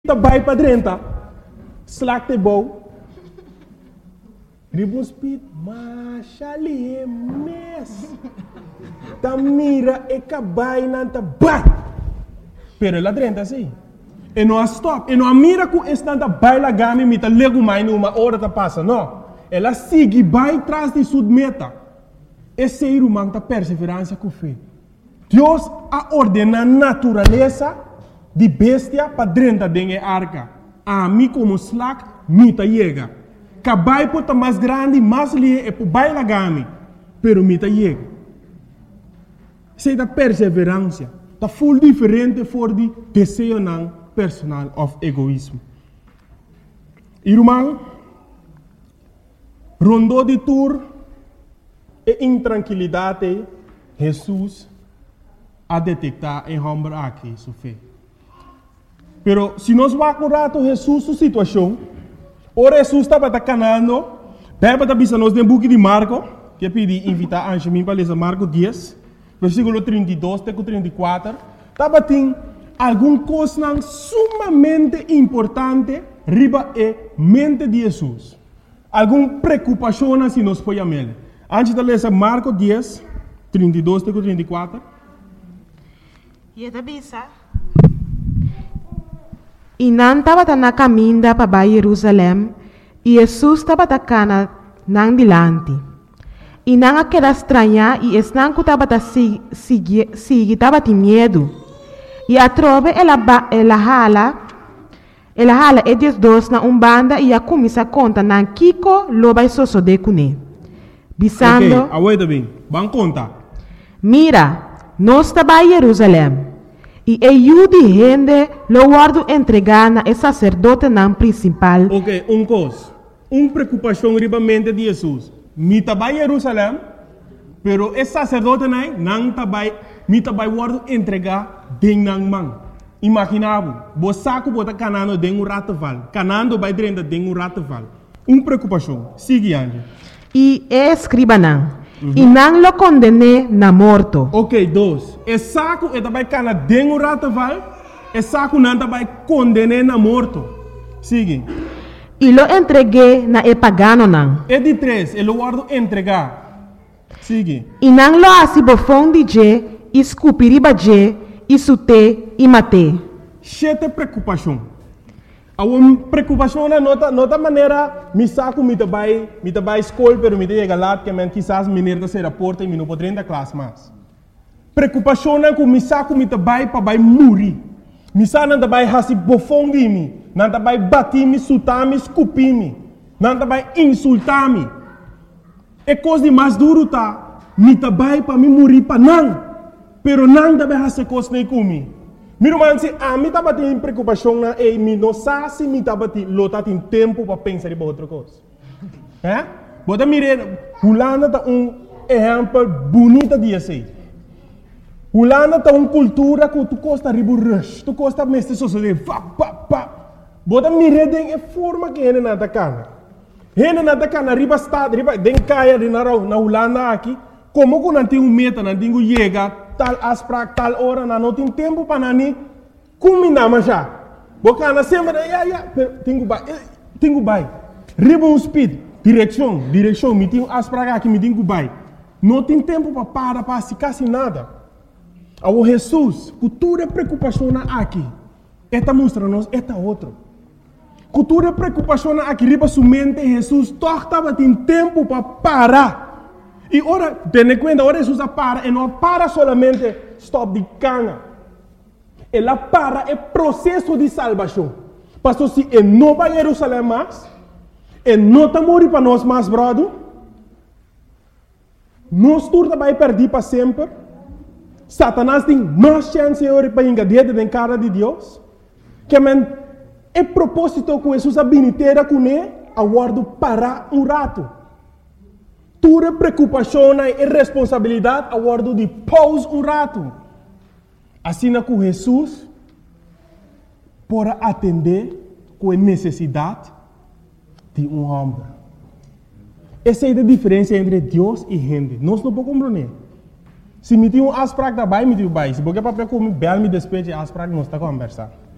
Tabay pa drin ta. Slack te bow. Ribbon speed. Mashali mes. Tamira e kabay nan tabay. Pero la drin ta si. E não stop. E não mira com estanta baila gami mita lego mai numa hora ta passa. Não. Ela sigue vai tras de sua meta. Esse ser humano ta perseverança com fé. Deus a ordena a natureza de bestia para dentro da arca. A mim como slack, mita chega. Cabai pota mais grande, mais lie e por baila gami. Pero mita chega. Sei da perseverança. Tá full diferente for de desejo não personal of egoísmo. Irmão, rondou de tour e intranquilidade, Jesus a detectar em homem aqui, sua fé. Pero se nós vamos rato Jesus sua situação, ora Jesus estava canando, deve estar pensando nos book de Marco, que eu pedi invitar a Anjamim para ler Marco 10, versículo 32 até 34, estava tem alguma coisa sumamente importante riba e mente de Jesus. Alguma preocupação se nós podemos ler. Antes de ler Marco 10, 32 até 34. E da bisa. E não estava na caminho para Jerusalém, e Jesus estava na nang dilante. E não aquela estranha, e não que estava estava de medo. E a trove ela hala e diz dois na banda e a começa a conta na Kiko loba soso de cune. Bisando. Ok, aguenta bem. Vão contar. Mira, nós estava em Jerusalém. E eu de gente lo guardo entregar na sacerdote não principal. Ok, coisa. Preocupação ribamente de Jesus. Me estava em Jerusalém, pero esse sacerdote não estava, me estava guardo entregar de nang man. Imaginável, você saco bota canando de rataval, canando vai dentro de rataval. Preocupação. Sigue Anjo. E escriba não. E não lo condene na morto. Ok, dois. E saco é também cana de rataval, e saco não também condene na morto. Sigue. E lo entreguei na pagano não. E de três, ele guardo entregar. Sigue. E não lo asibofon de je, escupiriba je, isute e mate. Chete preocupação. A preocupação na nota maneira me saco me trabalho escola, pero me chega lá que men quizás menina se reporta e me não pode entrar classe mais. Preocupação na que me saco me trabalho para vai morrer. Me saco não trabalho hasi bofong de mim, não trabalho bater me, sutar me, escupir me, não trabalho insultar me. É coisa de mais duro tá. Me trabalho para me morrer para não, pero não trabalho hasi coisa nem comigo. Meu irmão, se a mim estava tendo preocupação na e me não sabe se me estava tendo tempo para pensar em outra coisa. É? Bota mire, Holanda tá exemplo bonito de assim. Holanda tá cultura que tu costa ribu rush, tu costa mestre social, Bota mire den forma que ele nada cana. Ele nada cana riba estado, riba den caia de na Holanda aqui, como que não tem meta, não tem chega tal asprak tal hora não tem tempo para nani combinar mas já bocana sempre tenho bai ribbon speed direção me tenho asprak aqui me tenho bai não tem tempo para se quase nada ao Jesus cultura preocupação aqui esta mostra nos esta outro cultura preocupação aqui riba sua mente Jesus torta tem tempo para parar. E ora, tenha conta, ora Jesus para, e não para solamente stop de cana. Ela para é processo de salvação. Pastor, se ele não vai a Jerusalém mais, ele não está morrendo para nós mais, brother, nós turta vai perder para sempre. Satanás tem mais chance para engadir dentro da cara de Deus. Que é propósito que Jesus habilitera com ele, a guardo para rato. Tua preocupação e responsabilidade a guardo de pause rato. Assim que Jesus para atender com a necessidade de homem. Essa é a diferença entre Deus e gente. Nós não podemos compreender. Se me tem asprak da bai, me tem bai. Se porque papel como bel me despeje asprak, nós está conversando.